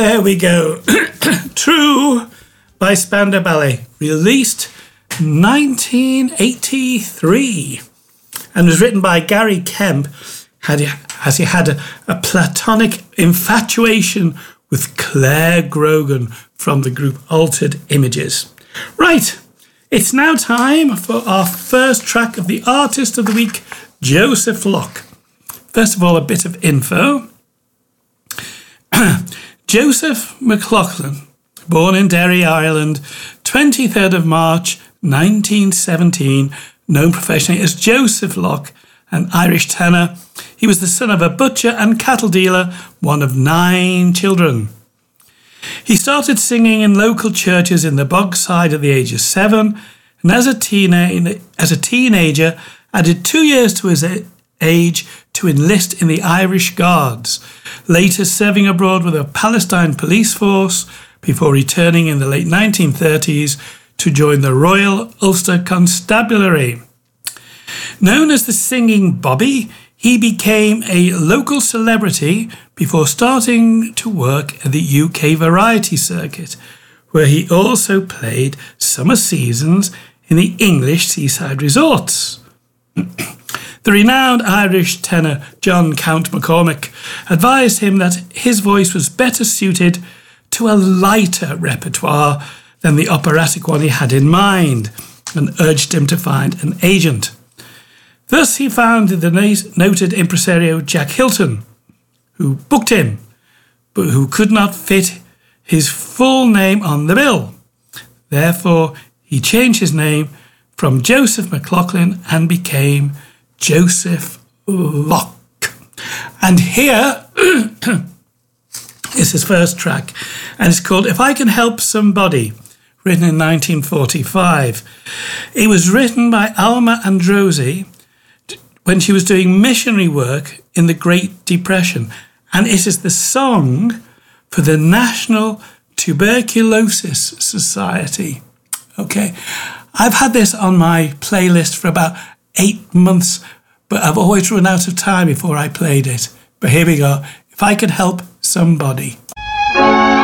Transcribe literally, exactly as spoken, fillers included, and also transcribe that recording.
There we go. True by Spandau Ballet, released nineteen eighty-three, and was written by Gary Kemp had he, as he had a, a platonic infatuation with Claire Grogan from the group Altered Images. Right, it's now time for our first track of the Artist of the Week, Joseph Locke. First of all, a bit of info. Joseph McLaughlin, born in Derry, Ireland, twenty-third of March nineteen seventeen, known professionally as Joseph Locke, an Irish tenor. He was the son of a butcher and cattle dealer, one of nine children. He started singing in local churches in the Bogside at the age of seven, and as a, teena- as a teenager, added two years to his age to enlist in the Irish Guards, later serving abroad with a Palestine police force before returning in the late nineteen thirties to join the Royal Ulster Constabulary. Known as the Singing Bobby, he became a local celebrity before starting to work at the U K variety circuit, where he also played summer seasons in the English seaside resorts. The renowned Irish tenor John Count McCormick advised him that his voice was better suited to a lighter repertoire than the operatic one he had in mind, and urged him to find an agent. Thus he found the noted impresario Jack Hilton, who booked him, but who could not fit his full name on the bill. Therefore, he changed his name from Joseph McLaughlin and became Joseph Locke. And here is his first track, and it's called If I Can Help Somebody, written in nineteen forty-five. It was written by Alma Androsi when she was doing missionary work in the Great Depression, and it is the song for the National Tuberculosis Society. Okay, I've had this on my playlist for about eight months, but I've always run out of time before I played it. But here we go. If I Could Help Somebody.